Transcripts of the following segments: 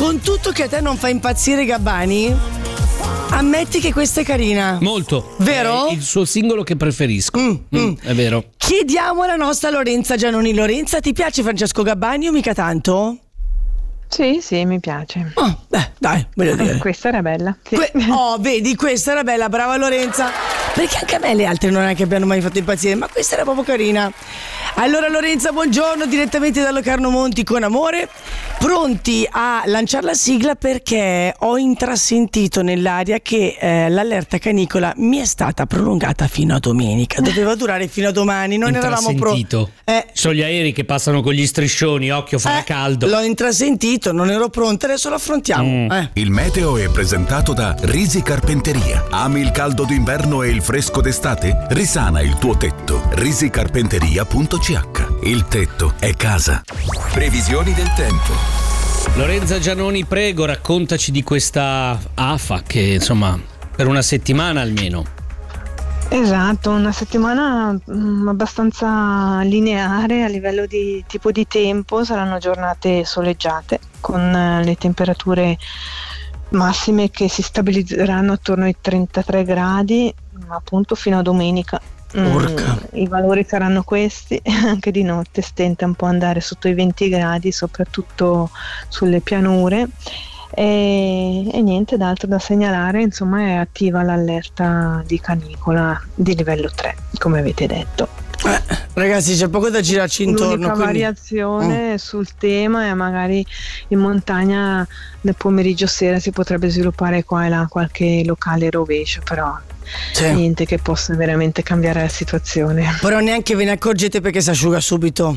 Con tutto che a te non fa impazzire Gabbani, ammetti che questa è carina. Molto. Vero? È il suo singolo che preferisco. È vero. Chiediamo alla nostra Lorenza Giannoni. Lorenza, ti piace Francesco Gabbani o mica tanto? Sì, mi piace. Oh, beh, dai, voglio dire. Questa era bella. Sì. Vedi, questa era bella, brava Lorenza. Perché anche a me le altre non è che abbiano mai fatto impazzire, ma questa era proprio carina. Allora Lorenza, buongiorno, direttamente da Locarno Monti con amore. Pronti a lanciare la sigla perché ho intrasentito nell'aria che l'allerta canicola mi è stata prolungata fino a domenica. Doveva durare fino a domani, non eravamo pronti. Sono gli aerei che passano con gli striscioni, occhio, farà caldo. L'ho intrasentito, non ero pronta, adesso lo affrontiamo. Il meteo è presentato da Risi Carpenteria. Ami il caldo d'inverno e il fresco d'estate? Risana il tuo tetto. risicarpenteria.ch. Il tetto è casa. Previsioni del tempo. Lorenza Giannoni, prego, raccontaci di questa afa che insomma per una settimana almeno. Esatto, una settimana abbastanza lineare a livello di tipo di tempo. Saranno giornate soleggiate con le temperature massime che si stabilizzeranno attorno ai 33 gradi appunto fino a domenica. I valori saranno questi, anche di notte stenta un po' andare sotto i 20 gradi soprattutto sulle pianure e niente d'altro da segnalare, insomma è attiva l'allerta di canicola di livello 3 come avete detto. Ragazzi, c'è poco da girarci intorno. L'unica variazione sul tema è magari in montagna nel pomeriggio sera si potrebbe sviluppare qua e là qualche locale rovescio, però niente che possa veramente cambiare la situazione. Però neanche ve ne accorgete perché si asciuga subito.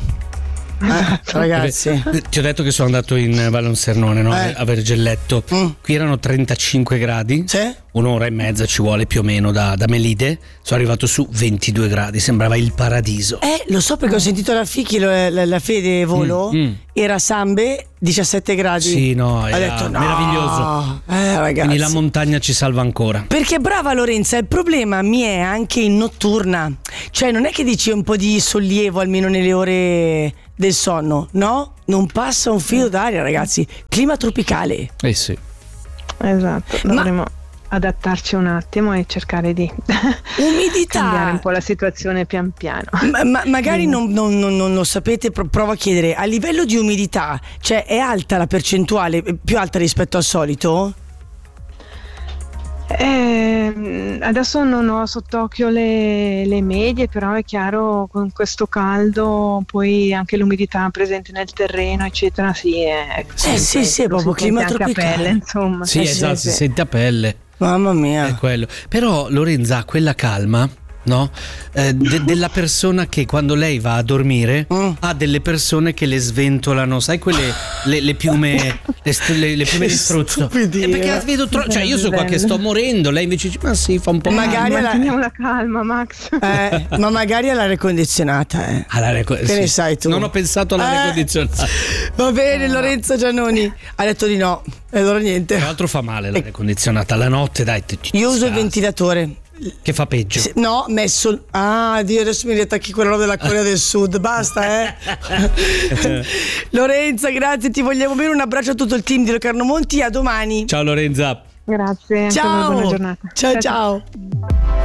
Ragazzi, ti ho detto che sono andato in Valonsernone, no? A Vergelletto. Qui erano 35 gradi. Un'ora e mezza ci vuole più o meno da Melide. Sono arrivato su 22 gradi, sembrava il paradiso. Lo so perché ho sentito la Fichi, la Fede Volo. Era Sambe 17 gradi. Sì, no, era detto, meraviglioso. Ragazzi. Quindi la montagna ci salva ancora. Perché brava Lorenza, il problema mi è anche in notturna. Cioè non è che dici un po' di sollievo almeno nelle ore del sonno, no? Non passa un filo d'aria, ragazzi. Clima tropicale. Sì. Esatto, dovremo adattarci un attimo e cercare di umidità, cambiare un po' la situazione pian piano. Magari non lo sapete, provo a chiedere, a livello di umidità, cioè è alta la percentuale, più alta rispetto al solito? Adesso non ho sott'occhio le medie, però è chiaro con questo caldo poi anche l'umidità presente nel terreno eccetera sì è proprio clima tropicale a pelle, insomma. Sì, esatto, si sente a pelle. Mamma mia. È quello. Però Lorenza ha quella calma, no? Della persona che quando lei va a dormire ha delle persone che le sventolano, sai quelle le piume le piume di struzzo. Perché la vedo cioè io so qua che sto morendo, lei invece dice ma sì, fa un po' magari manteniamo la calma, Max. Ma magari all'aria condizionata che ne sai tu? Non ho pensato all'aria condizionata. Va bene, Lorenzo Giannoni ha detto di no e allora niente. Tra l'altro fa male l'aria condizionata la notte, dai. Io uso il ventilatore che fa peggio. No, messo. Dio, adesso mi riattacchi quella roba della Corea del Sud. Basta, Lorenza, grazie, ti vogliamo bene. Un abbraccio a tutto il team di Locarno Monti. A domani. Ciao Lorenza. Grazie. Ciao. Buona giornata. Ciao.